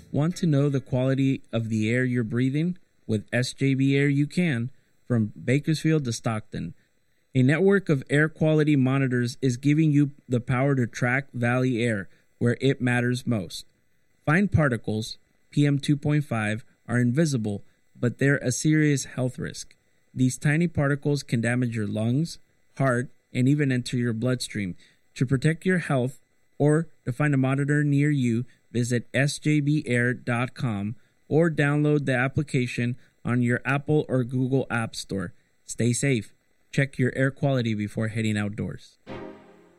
Want to know the quality of the air you're breathing? With SJB Air you can, from Bakersfield to Stockton. A network of air quality monitors is giving you the power to track valley air where it matters most. Fine particles, PM 2.5, are invisible, but they're a serious health risk. These tiny particles can damage your lungs, heart, and even enter your bloodstream. To protect your health or to find a monitor near you, visit sjbair.com or download the application on your Apple or Google App Store. Stay safe. Check your air quality before heading outdoors.